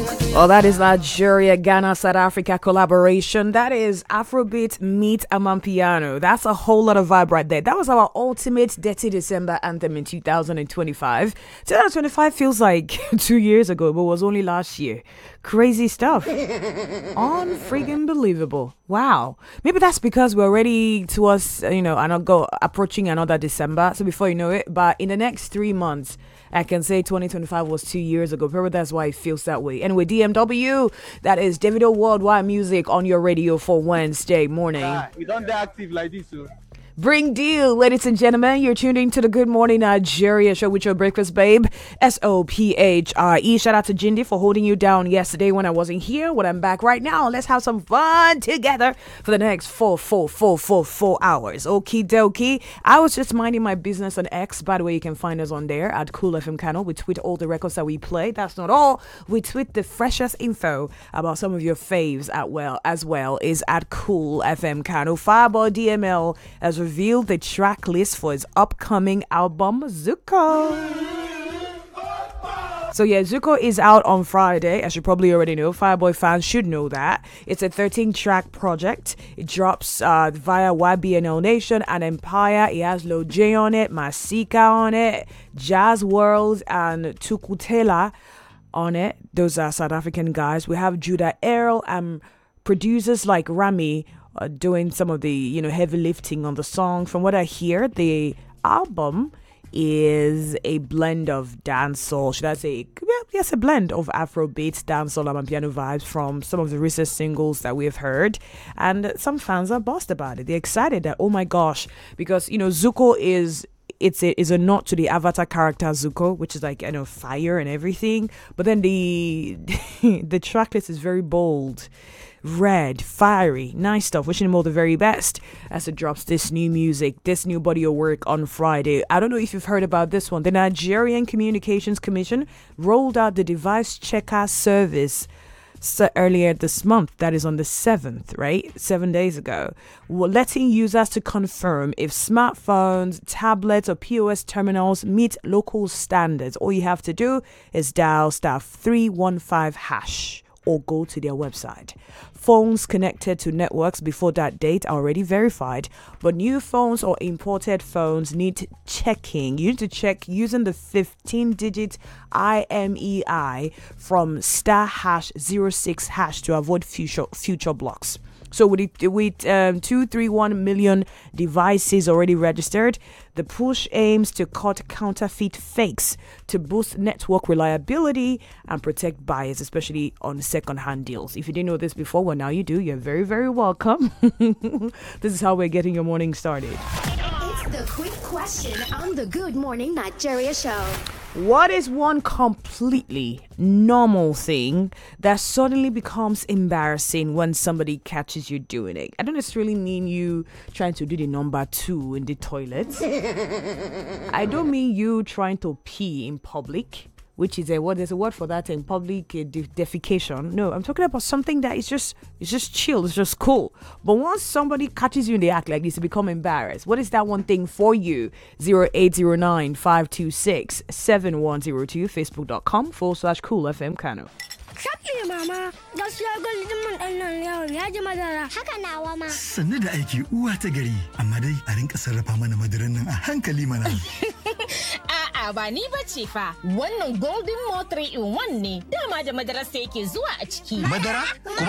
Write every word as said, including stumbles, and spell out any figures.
Well, that is Nigeria, Ghana, South Africa collaboration. That is Afrobeat meet Amapiano. That's a whole lot of vibe right there. That was our ultimate Dirty December anthem in two thousand twenty-five. twenty twenty-five feels like two years ago, but was only last year. Crazy stuff. Unfreaking believable. Wow. Maybe that's because we're already towards, you know, and I'll go approaching another December. So before you know it, but in the next three months, I can say twenty twenty-five was two years ago. Probably that's why it feels that way. Anyway, D M W, that is Davido Worldwide Music on your radio for Wednesday morning. Ah, we don't be active like this, so. Bring deal, ladies and gentlemen. You're tuned in to the Good Morning Nigeria show with your breakfast babe, S O P H R E. Shout out to Jindy for holding you down yesterday when I wasn't here. When I'm back right now, let's have some fun together for the next four, four, four, four, four hours. Okie dokie. I was just minding my business on X. By the way, you can find us on there at Cool F M Channel. We tweet all the records that we play. That's not all. We tweet the freshest info about some of your faves at well as well is at Cool F M Channel. Fireboy D M L as revealed the track list for his upcoming album Zuko. So yeah, Zuko is out on Friday, as you probably already know. Fireboy fans should know that. It's a thirteen track project. It drops uh, via Y B N L Nation and Empire. It has Lil J on it, Masika on it, Jazz World and Tukutela on it. Those are South African guys. We have Judah Earl and producers like Rami Uh, doing some of the, you know, heavy lifting on the song. From what I hear, the album is a blend of dancehall, should I say, yeah, yes, a blend of Afrobeat, dancehall, and piano vibes from some of the recent singles that we have heard. And some fans are buzzed about it. They're excited that, oh my gosh, because, you know, Zuko is it's a is a nod to the Avatar character Zuko, which is like, you know, fire and everything. But then the the track list is very bold, red, fiery, nice stuff. Wishing him all the very best as it drops this new music, this new body of work on Friday. I don't know if you've heard about this one. The Nigerian Communications Commission rolled out the device checker service so earlier this month. That is on the seventh, right? Seven days ago. We're letting users to confirm if smartphones, tablets, or P O S terminals meet local standards. All you have to do is dial star three one five hash or go to their website. Phones connected to networks before that date are already verified, but new phones or imported phones need checking. You need to check using the fifteen digit I M E I from star hash zero six hash to avoid future future blocks. So with it, with um, two hundred thirty-one million devices already registered, the push aims to cut counterfeit fakes to boost network reliability and protect buyers, especially on second-hand deals. If you didn't know this before, well, now you do. You're very, very welcome. This is how we're getting your morning started. It's the quick question on the Good Morning Nigeria show. What is one completely normal thing that suddenly becomes embarrassing when somebody catches you doing it? I don't necessarily mean you trying to do the number two in the toilet. I don't mean you trying to pee in public, which is a word, there's a word for that in public uh, de- defecation. No, I'm talking about something that is just, it's just chill, it's just cool. But once somebody catches you in the act like this, you become embarrassed. What is that one thing for you? zero eight zero nine, five two six, seven one zero two, facebook.com forward slash cool FM Kano. Shafi mama, gaskiya gwaldin mun ɗan nan yawon ya ji madara. Haka nawa ma. Sannu da aiki uwa ta gari, amma dai a rinka sarrafa mana madaran nan a hankali mana. A'a ba ni bace fa. Wannan Golden Mo three in one ne. Dama da madarar sa yake zuwa a ciki. Madara?